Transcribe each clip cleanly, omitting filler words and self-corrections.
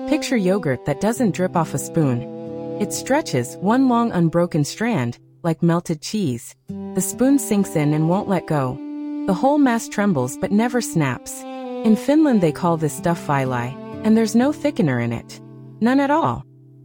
Picture yogurt that doesn't drip off a spoon. It stretches, one long unbroken strand, like melted cheese. The spoon sinks in and won't let go. The whole mass trembles but never snaps. In Finland they call this stuff villi, and there's no thickener in it. None at all.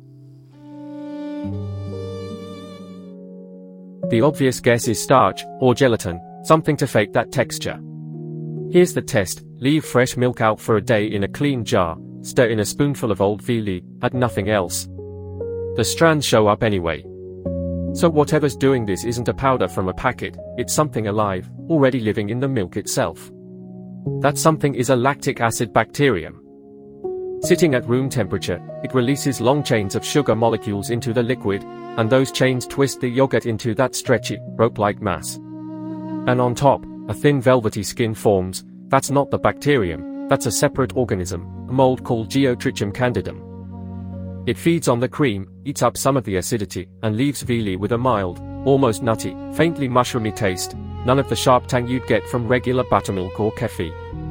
The obvious guess is starch, or gelatin, something to fake that texture. Here's the test: leave fresh milk out for a day in a clean jar, stir in a spoonful of old villi, add nothing else. The strands show up anyway. So whatever's doing this isn't a powder from a packet, it's something alive, already living in the milk itself. That something is a lactic acid bacterium. Sitting at room temperature, it releases long chains of sugar molecules into the liquid, and those chains twist the yogurt into that stretchy, rope-like mass. And on top, a thin velvety skin forms. That's not the bacterium, that's a separate organism, a mold called Geotrichum candidum. It feeds on the cream, eats up some of the acidity, and leaves villi with a mild, almost nutty, faintly mushroomy taste, none of the sharp tang you'd get from regular buttermilk or kefir.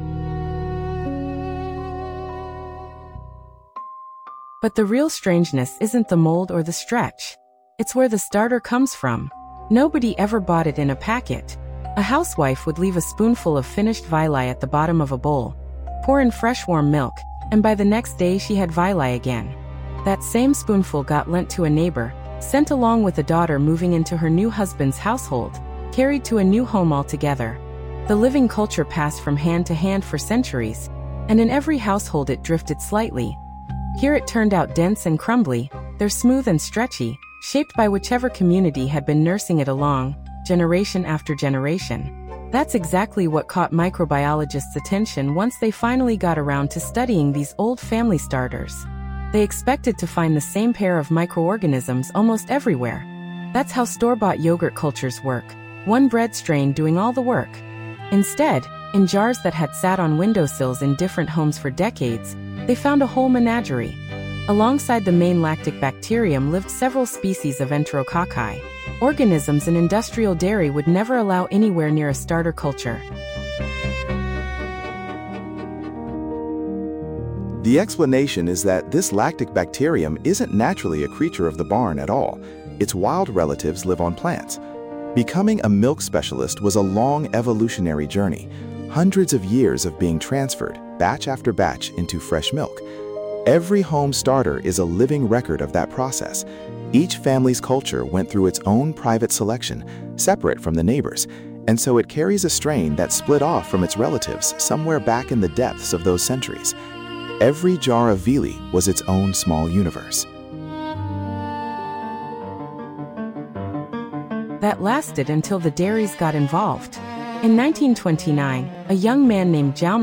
But the real strangeness isn't the mold or the stretch. It's where the starter comes from. Nobody ever bought it in a packet. A housewife would leave a spoonful of finished villi at the bottom of a bowl, pour in fresh warm milk, and by the next day she had villi again. That same spoonful got lent to a neighbor, sent along with a daughter moving into her new husband's household, carried to a new home altogether. The living culture passed from hand to hand for centuries, and in every household it drifted slightly. Here it turned out dense and crumbly, there smooth and stretchy, shaped by whichever community had been nursing it along, generation after generation. That's exactly what caught microbiologists' attention once they finally got around to studying these old family starters. They expected to find the same pair of microorganisms almost everywhere. That's how store-bought yogurt cultures work, one bread strain doing all the work. Instead, in jars that had sat on windowsills in different homes for decades, they found a whole menagerie. Alongside the main lactic bacterium lived several species of enterococci, organisms an industrial dairy would never allow anywhere near a starter culture. The explanation is that this lactic bacterium isn't naturally a creature of the barn at all. Its wild relatives live on plants. Becoming a milk specialist was a long evolutionary journey, hundreds of years of being transferred, batch after batch, into fresh milk. Every home starter is a living record of that process. Each family's culture went through its own private selection, separate from the neighbors, and so it carries a strain that split off from its relatives somewhere back in the depths of those centuries. Every jar of villi was its own small universe. That lasted until the dairies got involved. In 1929, a young man named Jaume